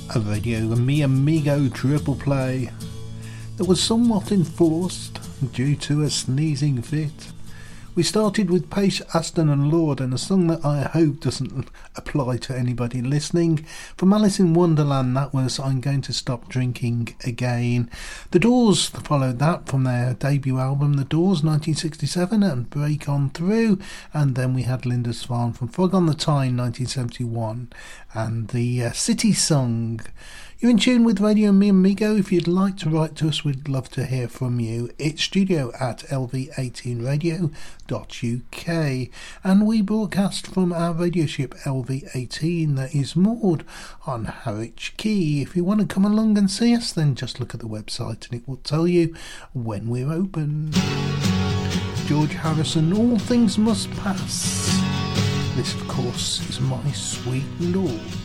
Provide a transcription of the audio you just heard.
A Radio Mi Amigo triple play that was somewhat enforced due to a sneezing fit. We started with Pace, Aston and Lord, and a song that I hope doesn't apply to anybody listening. From Alice in Wonderland, that was I'm Going to Stop Drinking Again. The Doors followed that from their debut album The Doors 1967 and Break On Through, and then we had Linda Swan from Frog on the Tyne 1971 and the City Song. You're in tune with Radio Mi Amigo. If you'd like to write to us, we'd love to hear from you. It's studio@lv18radio.uk, and we broadcast from our radio ship LV18 that is moored on Harwich Quay. If you want to come along and see us, then just look at the website and it will tell you when we're open. George Harrison, All Things Must Pass. This, of course, is My Sweet Lord.